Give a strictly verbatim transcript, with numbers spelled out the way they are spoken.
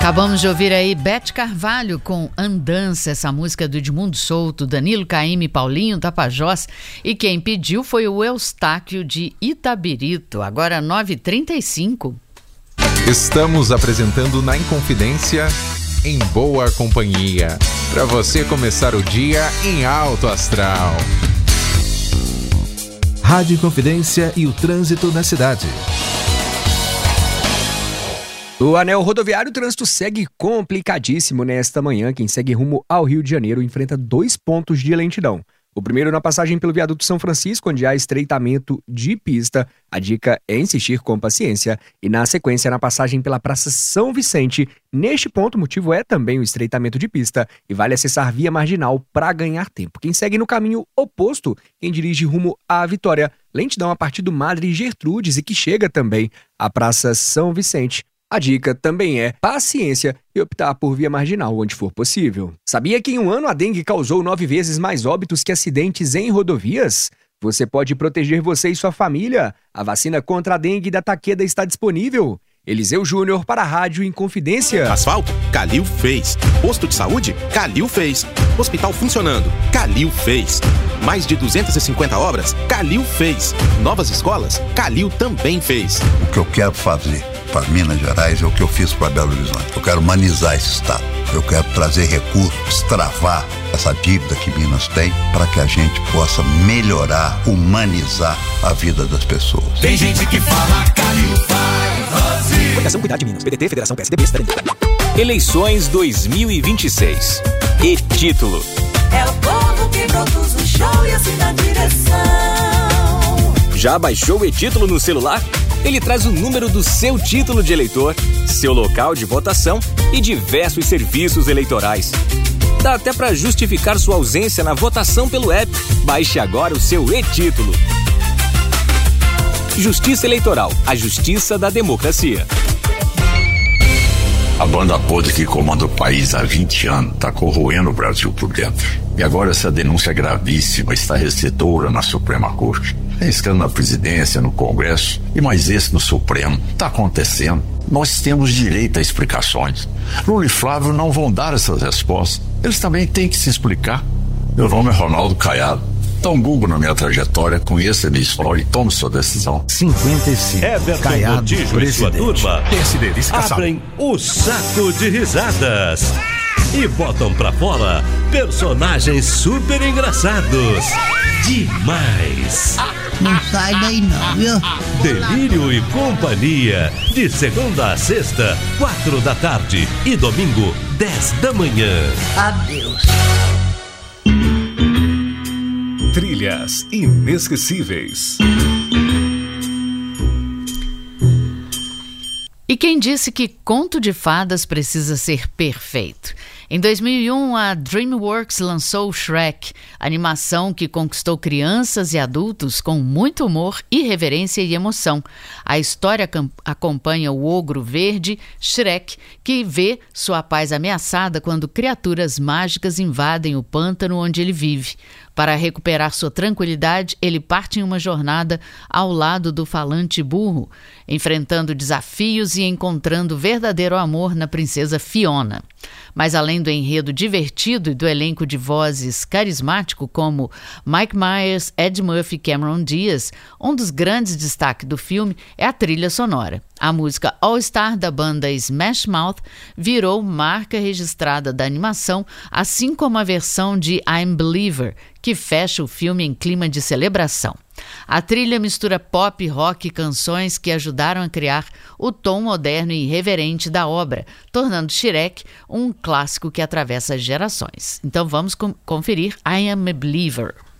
Acabamos de ouvir aí Beth Carvalho com Andança, essa música do Edmundo Souto, Danilo Caymmi, Paulinho Tapajós, e quem pediu foi o Eustáquio de Itabirito. Agora nove e trinta e cinco. Estamos apresentando na Inconfidência Em Boa Companhia, para você começar o dia em alto astral. Rádio Inconfidência e o trânsito na cidade. O anel rodoviário, o trânsito segue complicadíssimo nesta manhã. Quem segue rumo ao Rio de Janeiro enfrenta dois pontos de lentidão. O primeiro na passagem pelo viaduto São Francisco, onde há estreitamento de pista. A dica é insistir com paciência. E na sequência, na passagem pela Praça São Vicente. Neste ponto, o motivo é também o estreitamento de pista e vale acessar via marginal para ganhar tempo. Quem segue no caminho oposto, quem dirige rumo à Vitória, lentidão a partir do Madre Gertrudes e que chega também à Praça São Vicente. A dica também é paciência e optar por via marginal onde for possível. Sabia que em um ano a dengue causou nove vezes mais óbitos que acidentes em rodovias? Você pode proteger você e sua família. A vacina contra a dengue da Takeda está disponível. Eliseu Júnior para a Rádio Inconfidência. Asfalto? Calil fez. Posto de saúde? Calil fez. Hospital funcionando? Calil fez. Mais de duzentas e cinquenta obras? Calil fez. Novas escolas? Calil também fez. O que eu quero fazer para Minas Gerais é o que eu fiz para Belo Horizonte. Eu quero humanizar esse estado. Eu quero trazer recursos, destravar essa dívida que Minas tem para que a gente possa melhorar, humanizar a vida das pessoas. Tem gente que fala Calil faz. Fundação Cuidar de Minas, P D T, Federação P S D B, Cidadania. Eleições dois mil e vinte e seis. E título: é o povo que produz o show e assina a direção. Já baixou o e-título no celular? Ele traz o número do seu título de eleitor, seu local de votação e diversos serviços eleitorais. Dá até para justificar sua ausência na votação pelo app. Baixe agora o seu e-título. Justiça Eleitoral, a justiça da democracia. A banda podre que comanda o país há vinte anos está corroendo o Brasil por dentro. E agora essa denúncia gravíssima está recebedora na Suprema Corte. É escândalo na presidência, no Congresso e mais esse no Supremo. Está acontecendo. Nós temos direito a explicações. Lula e Flávio não vão dar essas respostas. Eles também têm que se explicar. Meu nome é Ronaldo Caiado. Dá um Google na minha trajetória, conheça a minha história e tome sua decisão. cinquenta e cinco. Everton Caiado, Montijo e sua turma P S D descaçado. Abrem o saco de risadas e botam pra fora personagens super engraçados. Demais. Não sai daí não, viu? Delírio e Companhia, de segunda a sexta, quatro da tarde e domingo, dez da manhã. Adeus. Trilhas inesquecíveis. E quem disse que conto de fadas precisa ser perfeito? Em dois mil e um, a DreamWorks lançou Shrek, animação que conquistou crianças e adultos com muito humor, irreverência e emoção. A história acompanha o ogro verde, Shrek, que vê sua paz ameaçada quando criaturas mágicas invadem o pântano onde ele vive. Para recuperar sua tranquilidade, ele parte em uma jornada ao lado do falante burro, enfrentando desafios e encontrando verdadeiro amor na princesa Fiona. Mas além do enredo divertido e do elenco de vozes carismático como Mike Myers, Ed Murphy e Cameron Diaz, um dos grandes destaques do filme é a trilha sonora. A música All Star da banda Smash Mouth virou marca registrada da animação, assim como a versão de I'm Believer, que fecha o filme em clima de celebração. A trilha mistura pop, rock e canções que ajudaram a criar o tom moderno e irreverente da obra, tornando Shrek um clássico que atravessa gerações. Então vamos com- conferir I Am a Believer.